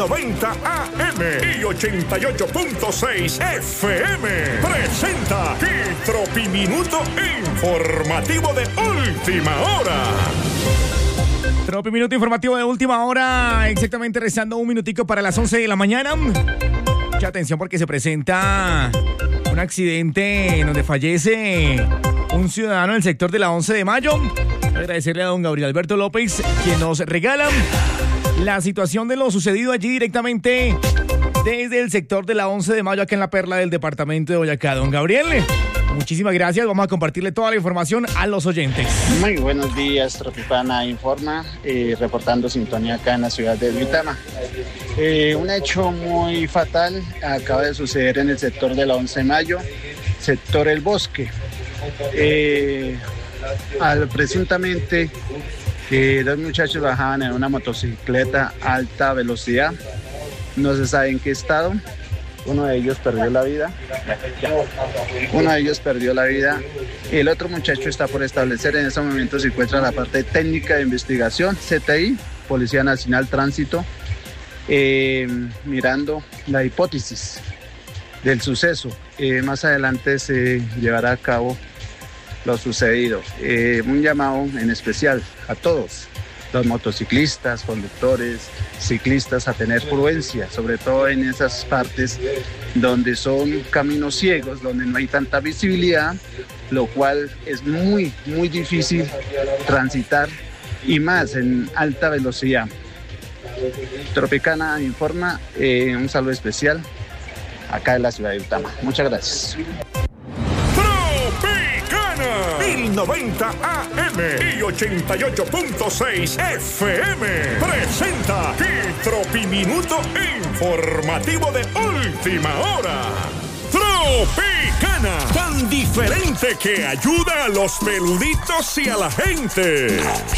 1090 AM y 88.6 FM. Presenta Tropiminuto informativo de última hora. Tropiminuto informativo de última hora, exactamente restando un minutico para las 11 de la mañana. Mucha atención porque se presenta un accidente en donde fallece un ciudadano en el sector de la 11 de mayo. Agradecerle a don Gabriel Alberto López, quien nos regala la situación de lo sucedido allí directamente desde el sector de la 11 de mayo, acá en la Perla del departamento de Boyacá. Don Gabriel, muchísimas gracias. Vamos a compartirle toda la información a los oyentes. Muy buenos días, Tropipana Informa, reportando sintonía acá en la ciudad de Duitama. Un hecho muy fatal acaba de suceder en el sector de la 11 de mayo, sector El Bosque. Presuntamente dos muchachos bajaban en una motocicleta a alta velocidad, no se sabe en qué estado. Uno de ellos perdió la vida. El otro muchacho está por establecer. En este momento se encuentra la parte técnica de investigación, CTI, Policía Nacional Tránsito, mirando la hipótesis del suceso. Más adelante se llevará a cabo lo sucedido. Un llamado en especial a todos los motociclistas, conductores, ciclistas, a tener prudencia, sobre todo en esas partes donde son caminos ciegos, donde no hay tanta visibilidad, lo cual es muy, muy difícil transitar, y más en alta velocidad. Tropicana Informa, un saludo especial acá en la ciudad de Duitama. Muchas gracias. 1090 AM y 88.6 FM presenta Tropiminuto informativo de última hora. Tropicana, tan diferente que ayuda a los peluditos y a la gente.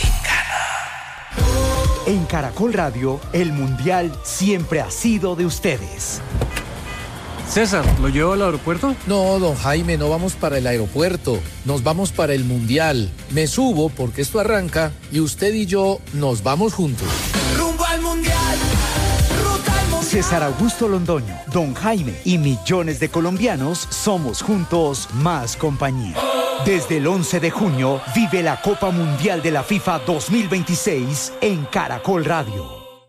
En Caracol Radio, el Mundial siempre ha sido de ustedes. César, ¿lo llevo al aeropuerto? No, don Jaime, no vamos para el aeropuerto. Nos vamos para el Mundial. Me subo porque esto arranca y usted y yo nos vamos juntos. Rumbo al Mundial. Ruta al Mundial. César Augusto Londoño, don Jaime y millones de colombianos somos juntos más compañía. Desde el 11 de junio vive la Copa Mundial de la FIFA 2026 en Caracol Radio.